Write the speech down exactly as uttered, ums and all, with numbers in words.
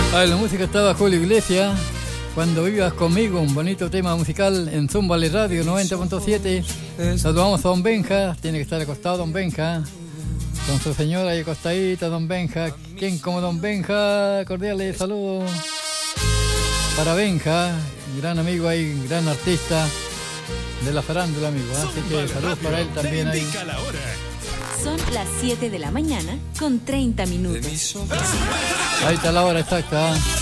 Ah, la música estaba Julio Iglesias, Cuando vivas conmigo, un bonito tema musical en Zumbale Radio noventa punto siete. Saludamos a don Benja, tiene que estar acostado don Benja, con su señora ahí acostadita, don Benja. ¿Quién como don Benja? Cordiales saludos para Benja, gran amigo ahí, gran artista de la farándula, amigo, ¿eh? Así que saludos para él también ahí. Son las siete de la mañana con treinta minutos. Ahí está la hora exacta.